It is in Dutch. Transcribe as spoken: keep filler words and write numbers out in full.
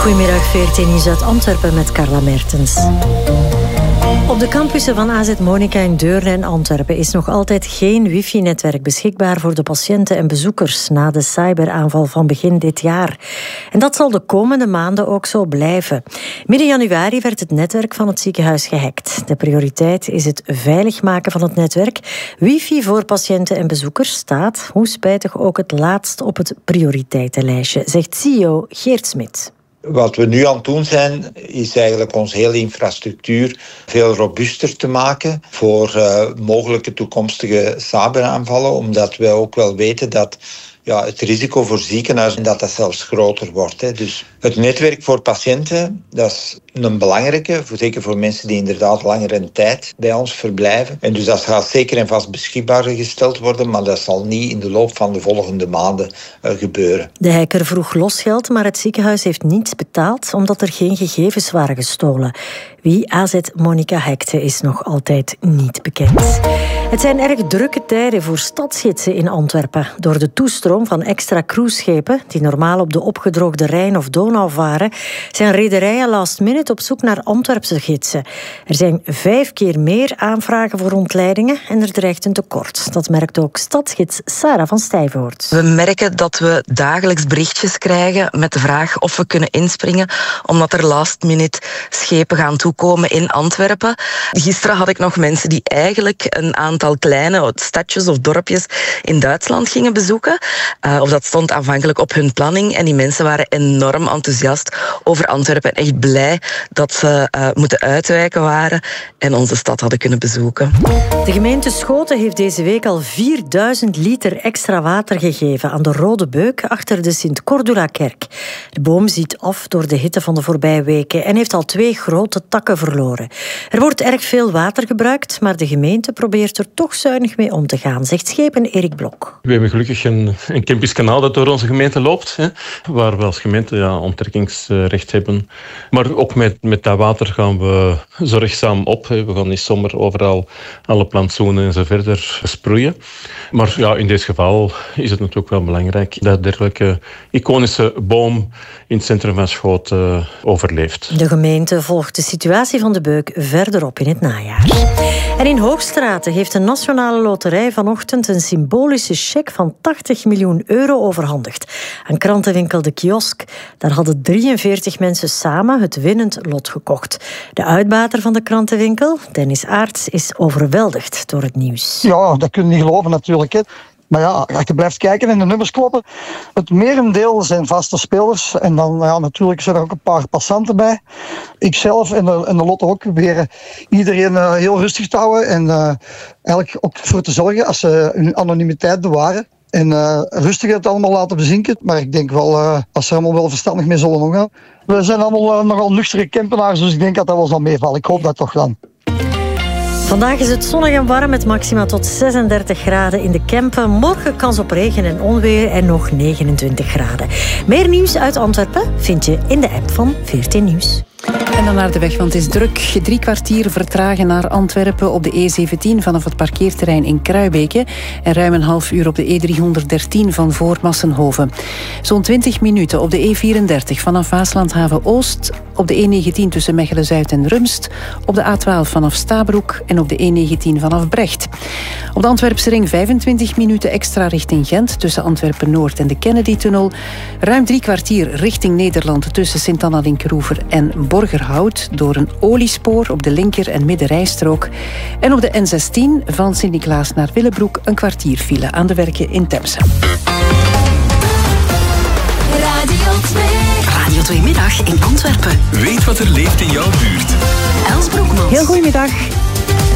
Goedemiddag, veertien Nieuws uit Antwerpen met Carla Mertens. Op de campussen van A Z Monica in Deurne en Antwerpen is nog altijd geen wifi-netwerk beschikbaar voor de patiënten en bezoekers na de cyberaanval van begin dit jaar. En dat zal de komende maanden ook zo blijven. Midden januari werd het netwerk van het ziekenhuis gehackt. De prioriteit is het veilig maken van het netwerk. Wifi voor patiënten en bezoekers staat, hoe spijtig ook, het laatst op het prioriteitenlijstje, zegt C E O Geert Smit. Wat we nu aan het doen zijn, is eigenlijk onze hele infrastructuur veel robuuster te maken voor uh, mogelijke toekomstige cyberaanvallen, omdat we ook wel weten dat ja, het risico voor ziekenhuizen dat dat zelfs groter wordt. Hè. Dus het netwerk voor patiënten, dat is een belangrijke, zeker voor mensen die inderdaad langere tijd bij ons verblijven. En dus dat gaat zeker en vast beschikbaar gesteld worden, maar dat zal niet in de loop van de volgende maanden uh, gebeuren. De hacker vroeg losgeld, maar het ziekenhuis heeft niets betaald omdat er geen gegevens waren gestolen. Wie A Z Monica hackte is nog altijd niet bekend. Het zijn erg drukke tijden voor stadsgidsen in Antwerpen. Door de toestroom van extra cruiseschepen die normaal op de opgedroogde Rijn of Donau varen, zijn rederijen last minute op zoek naar Antwerpse gidsen. Er zijn vijf keer meer aanvragen voor ontleidingen en er dreigt een tekort. Dat merkt ook stadsgids Sarah van Stijvoort. We merken dat we dagelijks berichtjes krijgen met de vraag of we kunnen inspringen, omdat er last minute schepen gaan toekomen in Antwerpen. Gisteren had ik nog mensen die eigenlijk een aantal kleine stadjes of dorpjes in Duitsland gingen bezoeken. Uh, of dat stond aanvankelijk op hun planning. En die mensen waren enorm enthousiast over Antwerpen. En echt blij dat ze uh, moeten uitwijken waren en onze stad hadden kunnen bezoeken. De gemeente Schoten heeft deze week al vierduizend liter extra water gegeven aan de Rode Beuk achter de Sint-Cordula-kerk. De boom ziet af door de hitte van de voorbije weken en heeft al twee grote takken verloren. Er wordt erg veel water gebruikt, maar de gemeente probeert er toch zuinig mee om te gaan, zegt schepen Erik Blok. We hebben gelukkig een, een Kempisch kanaal dat door onze gemeente loopt, hè, waar we als gemeente ja, onttrekkingsrecht hebben. Maar ook met, met dat water gaan we zorgzaam op. Hè. We gaan niet zomaar overal alle plantsoenen en zo verder sproeien. Maar ja, in dit geval is het natuurlijk wel belangrijk dat dergelijke iconische boom in het centrum van Schoten overleeft. De gemeente volgt de situatie van de beuk verder op in het najaar. En in Hoogstraten heeft de Nationale Loterij vanochtend een symbolische cheque van tachtig miljoen euro overhandigd aan krantenwinkel De Kiosk. Daar hadden drieënveertig mensen samen het winnend lot gekocht. De uitbater van de krantenwinkel, Dennis Aarts, is overweldigd door het nieuws. Ja, dat kun je niet geloven natuurlijk, hè. Maar ja, als je blijft kijken en de nummers kloppen, het merendeel zijn vaste spelers. En dan ja, natuurlijk zijn er ook een paar passanten bij. Ikzelf en de, en de lotto ook proberen iedereen uh, heel rustig te houden. En uh, eigenlijk ook voor te zorgen als ze hun anonimiteit bewaren. En uh, rustig het allemaal laten bezinken. Maar ik denk wel, uh, als ze allemaal wel verstandig mee zullen omgaan. We zijn allemaal uh, nogal nuchtere Kempenaars, dus ik denk dat dat wel zal meevallen. Ik hoop dat toch dan. Vandaag is het zonnig en warm met maxima tot zesendertig graden in de Kempen. Morgen kans op regen en onweer en nog negenentwintig graden. Meer nieuws uit Antwerpen vind je in de app van veertien Nieuws. En dan naar de weg, want het is druk. Drie kwartier vertragen naar Antwerpen op de E zeventien vanaf het parkeerterrein in Kruibeke. En ruim een half uur op de E driehonderddertien van voor Massenhoven. Zo'n twintig minuten op de E vierendertig vanaf Waaslandhaven-Oost. Op de E negentien tussen Mechelen-Zuid en Rumst. Op de A twaalf vanaf Stabroek en op de E negentien vanaf Brecht. Op de Antwerpse ring vijfentwintig minuten extra richting Gent tussen Antwerpen-Noord en de Kennedy-tunnel. Ruim drie kwartier richting Nederland tussen Sint-Anna-Linkeroever en Borgerhout door een oliespoor op de linker- en middenrijstrook. En op de N zestien van Sint-Niklaas naar Willebroek een kwartier file aan de werken in Temse. Radio twee. Radio twee Middag in Antwerpen. Weet wat er leeft in jouw buurt. Els Broekmans. Heel goedemiddag.